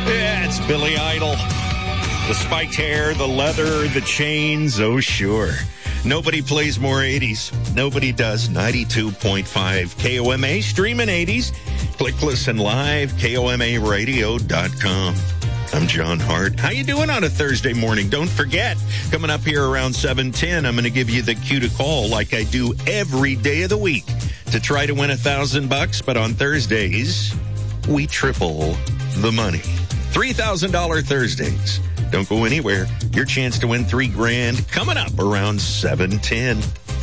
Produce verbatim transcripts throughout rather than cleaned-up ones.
Yeah, it's Billy Idol. The spiked hair, the leather, the chains, oh sure. Nobody plays more eighties. Nobody does. ninety-two point five K O M A, streaming eighties. Click, listen live, K O M A radio dot com. I'm John Hart. How you doing on a Thursday morning? Don't forget, coming up here around seven ten, I'm going to give you the cue to call like I do every day of the week to try to win a thousand bucks. But on Thursdays, we triple the money. three thousand dollars Thursdays. Don't go anywhere. Your chance to win three grand coming up around seven ten.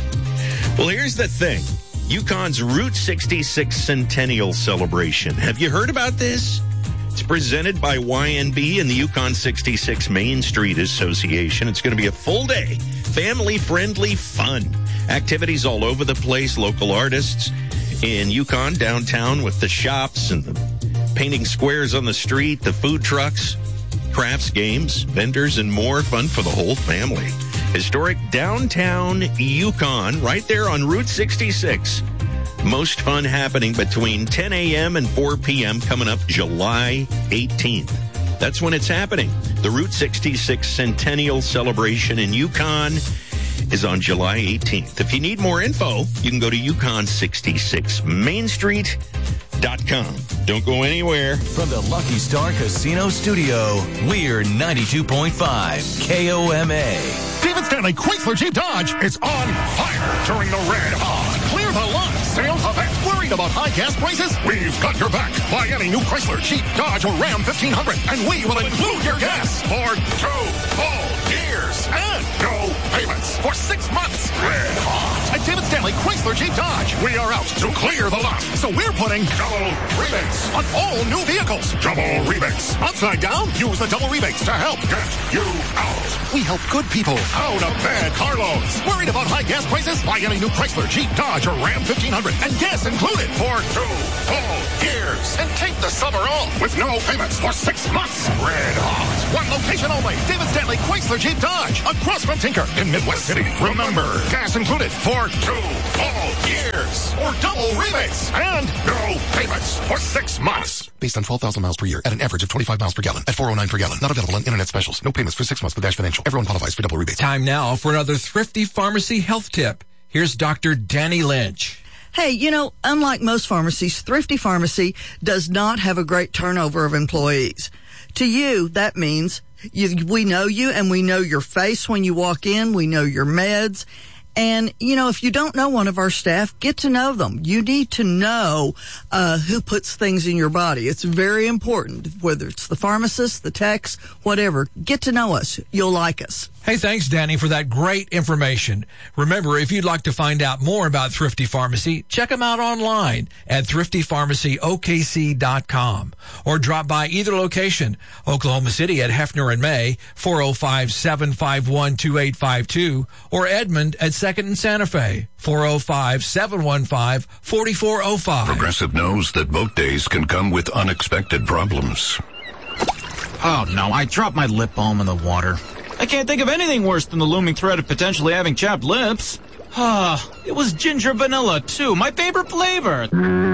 Well, here's the thing. UConn's Route sixty-six Centennial Celebration. Have you heard about this? It's presented by Y N B and the Yukon sixty-six Main Street Association. It's going to be a full day, family-friendly fun. Activities all over the place, local artists in Yukon downtown with the shops and the painting squares on the street, the food trucks, crafts, games, vendors, and more. Fun for the whole family. Historic downtown Yukon, right there on Route sixty-six. Most fun happening between ten a.m. and four p.m. coming up July eighteenth. That's when it's happening. The Route sixty-six Centennial Celebration in Yukon is on July eighteenth. If you need more info, you can go to Yukon sixty-six Main Street dot com. Don't go anywhere. From the Lucky Star Casino Studio, we're ninety-two point five K O M A. David Stanley Chrysler Jeep Dodge is on fire during the Red Hot Clear the Lot sales event. Worried about high gas prices? We've got your back. Buy any new Chrysler, Jeep, Dodge, or Ram fifteen hundred, and we will include your gas for two full years and no payments for six months. Red Hot at David Stanley Chrysler Jeep Dodge. We are out to clear the lot, so we're putting double rebates on all new vehicles. Double rebates. Upside down, use the double rebates to help get you out. We help good people out of bad car loans. Worried about high gas prices? Buy any new Chrysler, Jeep, Dodge, or Ram fifteen hundred, and gas included for two full years. And take the summer off with no payments for six months. Red Hot. One location only. David Stanley Chrysler Jeep Dodge. Across from Tinker in Midwest City. Remember, gas included for two full years. Or double rebates. And no payments for six months. Based on twelve thousand miles per year at an average of twenty-five miles per gallon at four oh nine per gallon. Not available on internet specials. No payments for six months with Dash Financial. Everyone qualifies for double rebates. Time now for another Thrifty Pharmacy health tip. Here's Doctor Danny Lynch. Hey, you know, unlike most pharmacies, Thrifty Pharmacy does not have a great turnover of employees. To you, that means you, we know you and we know your face when you walk in. We know your meds. And, you know, if you don't know one of our staff, get to know them. You need to know uh who puts things in your body. It's very important, whether it's the pharmacist, the techs, whatever. Get to know us. You'll like us. Hey, thanks, Danny, for that great information. Remember, if you'd like to find out more about Thrifty Pharmacy, check them out online at thrifty pharmacy O K C dot com or drop by either location, Oklahoma City at Hefner and May, four oh five, seven five one, two eight five two, or Edmond at second and Santa Fe, four oh five, seven one five, four four oh five. Progressive knows that boat days can come with unexpected problems. Oh, no, I dropped my lip balm in the water. I can't think of anything worse than the looming threat of potentially having chapped lips. Ah, it was ginger vanilla, too, my favorite flavor.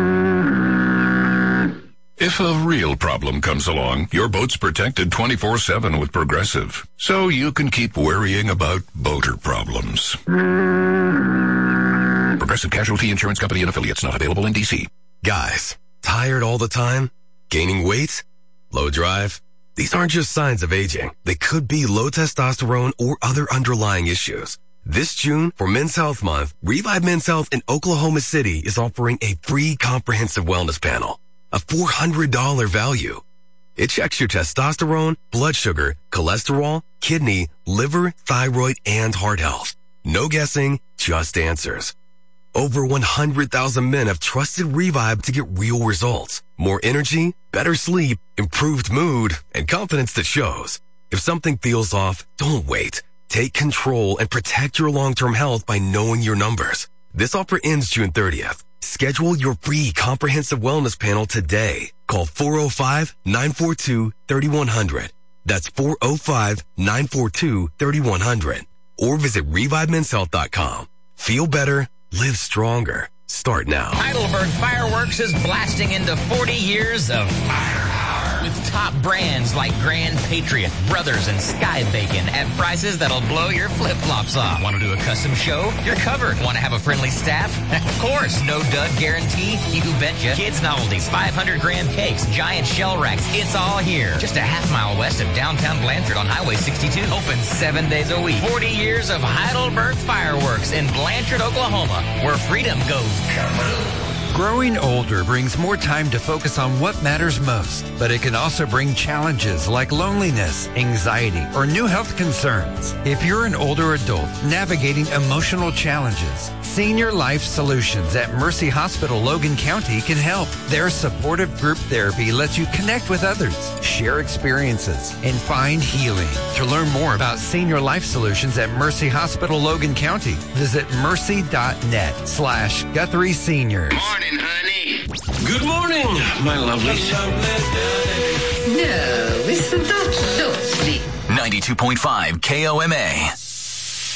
If a real problem comes along, your boat's protected twenty-four seven with Progressive, so you can keep worrying about boater problems. Progressive Casualty Insurance Company and affiliates, not available in D C. Guys, tired all the time? Gaining weight? Low drive? These aren't just signs of aging. They could be low testosterone or other underlying issues. This June, for Men's Health Month, Revive Men's Health in Oklahoma City is offering a free comprehensive wellness panel, a four hundred dollars value. It checks your testosterone, blood sugar, cholesterol, kidney, liver, thyroid, and heart health. No guessing, just answers. Over one hundred thousand men have trusted Revive to get real results. More energy, better sleep, improved mood, and confidence that shows. If something feels off, don't wait. Take control and protect your long-term health by knowing your numbers. This offer ends June thirtieth. Schedule your free comprehensive wellness panel today. Call four oh five, nine four two, three one zero zero. That's four oh five, nine four two, three one zero zero. Or visit revive men's health dot com. Feel better. Live stronger. Start now. Heidelberg Fireworks is blasting into forty years of firepower. With top brands like Grand Patriot, Brothers, and Sky Bacon at prices that'll blow your flip-flops off. Want to do a custom show? You're covered. Want to have a friendly staff? Of course. No dud guarantee? You betcha. Kids novelties, five hundred gram cakes, giant shell racks. It's all here. Just a half mile west of downtown Blanchard on Highway sixty-two. Open seven days a week. forty years of Heidelberg Fireworks in Blanchard, Oklahoma, where freedom goes kaboom. Growing older brings more time to focus on what matters most, but it can also bring challenges like loneliness, anxiety, or new health concerns. If you're an older adult navigating emotional challenges, Senior Life Solutions at Mercy Hospital Logan County can help. Their supportive group therapy lets you connect with others, share experiences, and find healing. To learn more about Senior Life Solutions at Mercy Hospital Logan County, visit mercy.net slash Guthrie Seniors. Morning, honey. Good morning, my lovelies. No, isn't that so sweet? ninety-two point five K O M A.